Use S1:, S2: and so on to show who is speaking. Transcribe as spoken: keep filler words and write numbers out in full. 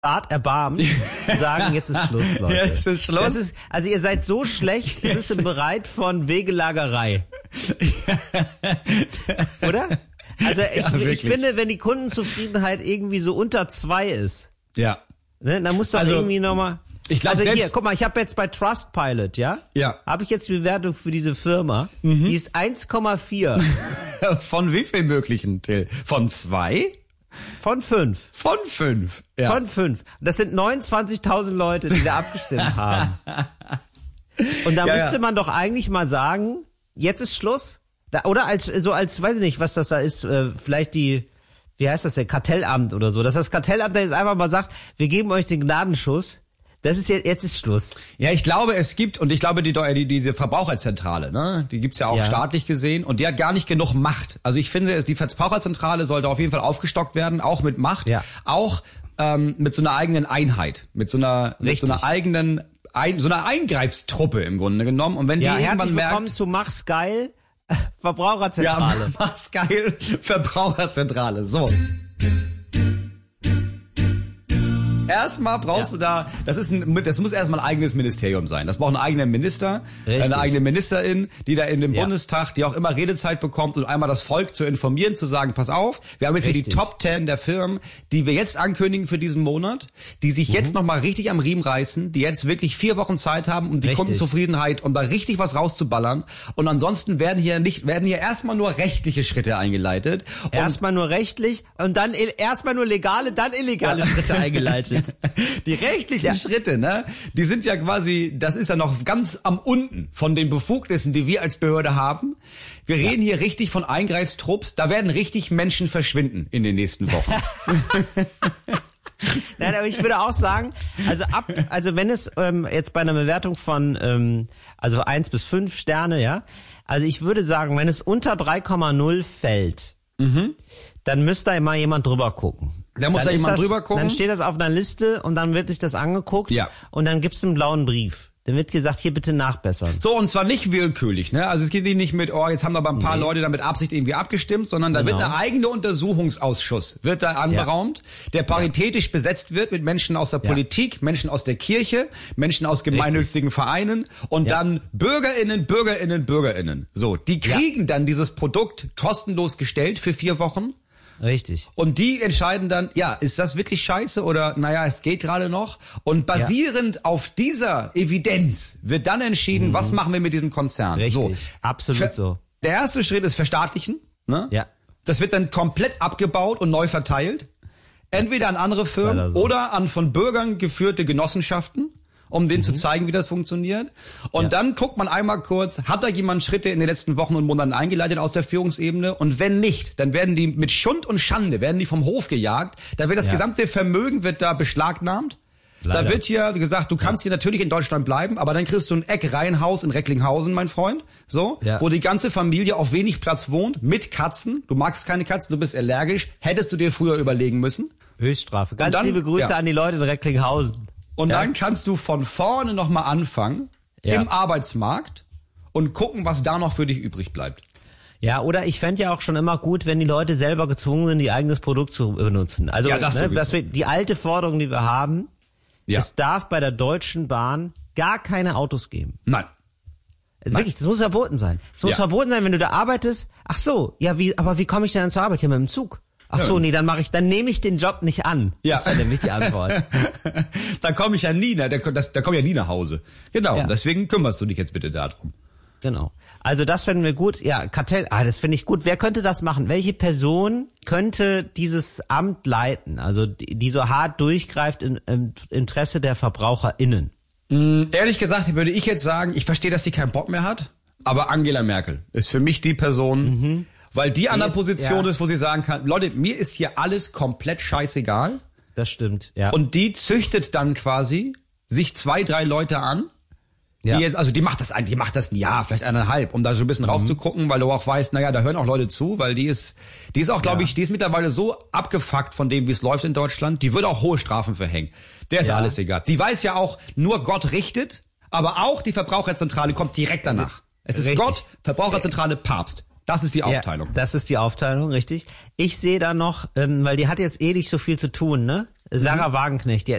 S1: Staat erbarmt, zu sagen, jetzt ist Schluss, Leute.
S2: Ja, jetzt ist Schluss.
S1: Das ist, also ihr seid so schlecht, es ist bereit von Wegelagerei. Oder? Also ich,
S2: Ja,
S1: ich finde, wenn die Kundenzufriedenheit irgendwie so unter zwei ist,
S2: ja,
S1: ne, dann muss doch
S2: also,
S1: irgendwie nochmal...
S2: Ich glaube
S1: also
S2: selbst,
S1: hier, guck mal, ich habe jetzt bei Trustpilot, ja?
S2: Ja.
S1: Habe ich jetzt die Bewertung für diese Firma, mhm. die ist eins Komma vier.
S2: Von wie viel möglichen, Till? Von zwei?
S1: Von fünf.
S2: Von fünf. Ja.
S1: Von fünf. Das sind neunundzwanzigtausend Leute, die da abgestimmt haben. Und da
S2: ja,
S1: müsste
S2: ja.
S1: man doch eigentlich mal sagen, jetzt ist Schluss. Da, oder als, so als, weiß ich nicht, was das da ist, äh, vielleicht die, wie heißt das denn, Kartellamt oder so, dass das Kartellamt dann jetzt einfach mal sagt, wir geben euch den Gnadenschuss. Das ist jetzt, jetzt ist Schluss.
S2: Ja, ich glaube, es gibt, und ich glaube, die, die diese Verbraucherzentrale, ne, die gibt's ja auch
S1: ja.
S2: staatlich gesehen, und die hat gar nicht genug Macht. Also ich finde, die Verbraucherzentrale sollte auf jeden Fall aufgestockt werden, auch mit Macht,
S1: ja.
S2: auch ähm, mit so einer eigenen Einheit, mit so einer, mit so einer eigenen, ein, so einer Eingreifstruppe im Grunde genommen. Und wenn die
S1: ja,
S2: irgendwann
S1: herzlich
S2: merkt,
S1: willkommen zu Mach's geil, Verbraucherzentrale.
S2: Ja, Mach's geil, Verbraucherzentrale. So. Erstmal brauchst ja. du da, das ist ein, das muss erstmal ein eigenes Ministerium sein. Das braucht einen eigenen Minister,
S1: Richtig.
S2: eine eigene Ministerin, die da in dem
S1: ja.
S2: Bundestag, die auch immer Redezeit bekommt, und einmal das Volk zu informieren, zu sagen, pass auf, wir haben jetzt Richtig. hier die Top Ten der Firmen, die wir jetzt ankündigen für diesen Monat, die sich mhm. jetzt nochmal richtig am Riemen reißen, die jetzt wirklich vier Wochen Zeit haben, um die richtig. Kundenzufriedenheit, um da richtig was rauszuballern. Und ansonsten werden hier nicht, werden hier erstmal nur rechtliche Schritte eingeleitet.
S1: Erstmal nur rechtlich und dann erstmal nur legale, dann illegale ja. Schritte eingeleitet.
S2: Die rechtlichen
S1: ja.
S2: Schritte, ne, die sind ja quasi, das ist ja noch ganz am unten von den Befugnissen, die wir als Behörde haben. Wir ja. reden hier richtig von Eingreifstrupps, da werden richtig Menschen verschwinden in den nächsten Wochen.
S1: Nein, aber ich würde auch sagen, also ab, also wenn es ähm, jetzt bei einer Bewertung von ähm, also eins bis fünf Sterne, ja, also ich würde sagen, wenn es unter drei Komma null fällt, mhm. dann müsste da mal jemand drüber gucken.
S2: Da muss da jemand das, drüber gucken.
S1: Dann steht das auf einer Liste und dann wird sich das angeguckt
S2: ja.
S1: und dann gibt's einen blauen Brief. Dann wird gesagt, hier bitte nachbessern.
S2: So, und zwar nicht willkürlich, ne? Also es geht nicht mit, oh, jetzt haben aber ein paar nee. Leute da mit Absicht irgendwie abgestimmt, sondern da genau. wird ein eigener Untersuchungsausschuss, wird da anberaumt, ja. der paritätisch ja. besetzt wird mit Menschen aus der ja. Politik, Menschen aus der Kirche, Menschen aus gemeinnützigen Richtig. Vereinen und ja. dann BürgerInnen, BürgerInnen, BürgerInnen. So, die kriegen ja. dann dieses Produkt kostenlos gestellt für vier Wochen.
S1: Richtig.
S2: Und die entscheiden dann, ja, ist das wirklich scheiße oder naja, es geht gerade noch. Und basierend ja. auf dieser Evidenz wird dann entschieden, mhm. was machen wir mit diesem Konzern.
S1: Richtig,
S2: so.
S1: absolut
S2: Ver-
S1: so.
S2: Der erste Schritt ist verstaatlichen. Ne?
S1: Ja.
S2: Das wird dann komplett abgebaut und neu verteilt. Entweder an andere Firmen
S1: so.
S2: oder an von Bürgern geführte Genossenschaften, um denen mhm. zu zeigen, wie das funktioniert. Und ja. dann guckt man einmal kurz, hat da jemand Schritte in den letzten Wochen und Monaten eingeleitet aus der Führungsebene? Und wenn nicht, dann werden die mit Schund und Schande, werden die vom Hof gejagt. Da wird das ja. gesamte Vermögen wird da beschlagnahmt. Leider. Da wird hier, wie gesagt, du kannst ja. hier natürlich in Deutschland bleiben, aber dann kriegst du ein Eckreihenhaus in Recklinghausen, mein Freund, so, ja. wo die ganze Familie auf wenig Platz wohnt, mit Katzen. Du magst keine Katzen, du bist allergisch. Hättest du dir früher überlegen müssen.
S1: Höchststrafe. Ganz
S2: dann,
S1: liebe Grüße
S2: ja.
S1: an die Leute in Recklinghausen.
S2: Und
S1: ja.
S2: dann kannst du von vorne nochmal anfangen, ja. im Arbeitsmarkt, und gucken, was da noch für dich übrig bleibt.
S1: Ja, oder ich fände ja auch schon immer gut, wenn die Leute selber gezwungen sind, ihr eigenes Produkt zu benutzen. Also
S2: ja, das
S1: ne, dass wir, die alte Forderung, die wir haben, ja. es darf bei der Deutschen Bahn gar keine Autos geben.
S2: Nein.
S1: Also wirklich, das muss verboten sein. Es muss ja. verboten sein, wenn du da arbeitest. Ach so, ja, wie, aber wie komme ich denn zur Arbeit? Hier mit dem Zug. Ach so, nee, dann mache ich, dann nehme ich den Job nicht an.
S2: Ja.
S1: Das ist ja nämlich die Antwort.
S2: Da komme ich ja nie, ne? Da, das, da komme ich ja nie nach Hause. Genau,
S1: ja.
S2: deswegen kümmerst du dich jetzt bitte darum.
S1: Genau. Also das fänden wir gut. Ja, Kartell, ah, das finde ich gut. Wer könnte das machen? Welche Person könnte dieses Amt leiten? Also die, die so hart durchgreift im, im Interesse der VerbraucherInnen?
S2: Mm, ehrlich gesagt würde ich jetzt sagen, ich verstehe, dass sie keinen Bock mehr hat, aber Angela Merkel ist für mich die Person, mhm. weil die an der Position ist, wo sie sagen kann, Leute, mir ist hier alles komplett scheißegal.
S1: Das stimmt, ja.
S2: Und die züchtet dann quasi sich zwei, drei Leute an.
S1: Ja.
S2: Die jetzt, also die macht das eigentlich, die macht das ein Jahr, vielleicht eineinhalb, um da so ein bisschen mhm. raufzugucken, weil du auch weißt, naja, da hören auch Leute zu, weil die ist, die ist auch, glaube ja. ich, die ist mittlerweile so abgefuckt von dem, wie es läuft in Deutschland, die würde auch hohe Strafen verhängen. Der ist ja. alles egal. Die weiß ja auch, nur Gott richtet, aber auch die Verbraucherzentrale kommt direkt danach. Es ist richtig. Gott, Verbraucherzentrale, Papst. Das ist die Aufteilung.
S1: Ja, das ist die Aufteilung, richtig. Ich sehe da noch, ähm, weil die hat jetzt eh nicht so viel zu tun, ne? Sarah mhm. Wagenknecht, die